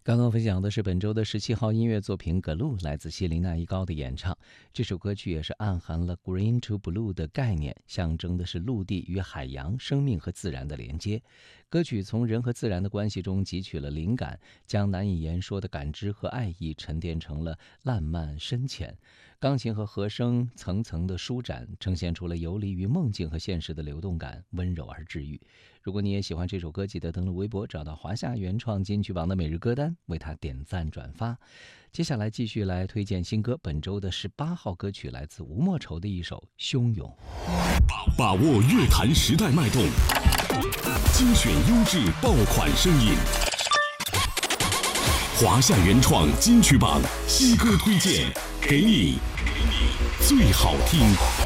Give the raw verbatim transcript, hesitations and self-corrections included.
刚刚分享的是本周的十七号音乐作品《葛路》，来自谢琳娜一高的演唱。这首歌曲也是暗含了 Green to Blue 的概念，象征的是陆地与海洋、生命和自然的连接。歌曲从人和自然的关系中汲取了灵感，将难以言说的感知和爱意沉淀成了烂漫深浅。钢琴和和声层层的舒展，呈现出了游离于梦境和现实的流动感，温柔而治愈。如果你也喜欢这首歌，记得登录微博找到华夏原创金曲榜的每日歌单，为它点赞转发。接下来继续来推荐新歌，本周的十八号歌曲来自吴莫愁的一首《汹涌》。 把握乐坛时代脉动，精选优质爆款声音。华夏原创金曲榜新歌推荐，给你最好听。